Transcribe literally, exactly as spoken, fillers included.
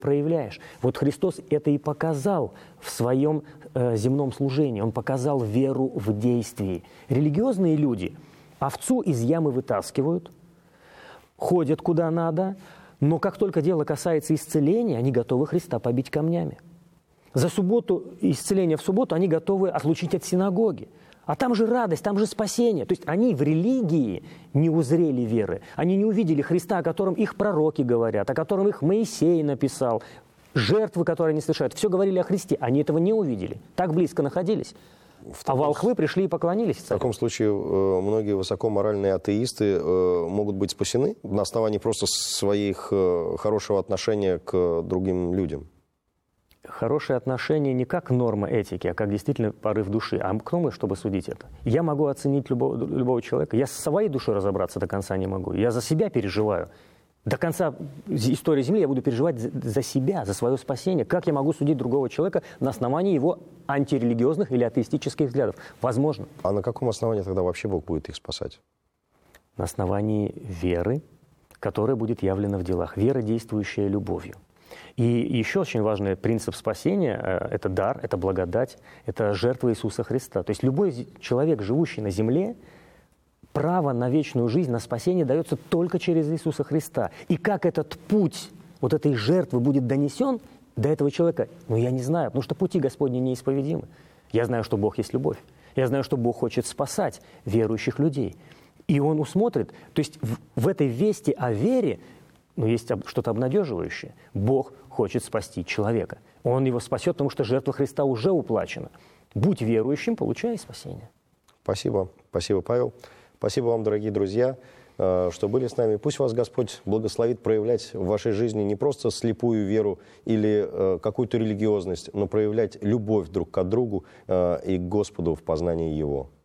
проявляешь. Вот Христос это и показал в своем э, земном служении. Он показал веру в действии. Религиозные люди овцу из ямы вытаскивают, ходят куда надо, но как только дело касается исцеления, они готовы Христа побить камнями. За субботу, исцеление в субботу, они готовы отлучить от синагоги. А там же радость, там же спасение. То есть они в религии не узрели веры. Они не увидели Христа, о котором их пророки говорят, о котором их Моисей написал. Жертвы, которые они совершают. Все говорили о Христе. Они этого не увидели. Так близко находились. В а волхвы пришли и поклонились царю. В таком случае многие высокоморальные атеисты могут быть спасены на основании просто своих хорошего отношения к другим людям. Хорошее отношение не как норма этики, а как действительно порыв души. А кто мы, чтобы судить это? Я могу оценить любого, любого человека. Я с своей душой разобраться до конца не могу. Я за себя переживаю. До конца истории Земли я буду переживать за себя, за свое спасение. Как я могу судить другого человека на основании его антирелигиозных или атеистических взглядов? Возможно. А на каком основании тогда вообще Бог будет их спасать? На основании веры, которая будет явлена в делах. Вера, действующая любовью. И еще очень важный принцип спасения – это дар, это благодать, это жертва Иисуса Христа. То есть любой человек, живущий на земле, право на вечную жизнь, на спасение дается только через Иисуса Христа. И как этот путь вот этой жертвы будет донесен до этого человека, ну я не знаю, потому что пути Господни неисповедимы. Я знаю, что Бог есть любовь. Я знаю, что Бог хочет спасать верующих людей. И Он усмотрит, то есть в, в этой вести о вере, ну, есть что-то обнадеживающее. Бог хочет спасти человека. Он его спасет, потому что жертва Христа уже уплачена. Будь верующим, получай спасение. Спасибо. Спасибо, Павел. Спасибо вам, дорогие друзья, что были с нами. Пусть вас Господь благословит проявлять в вашей жизни не просто слепую веру или какую-то религиозность, но проявлять любовь друг к другу и к Господу в познании Его.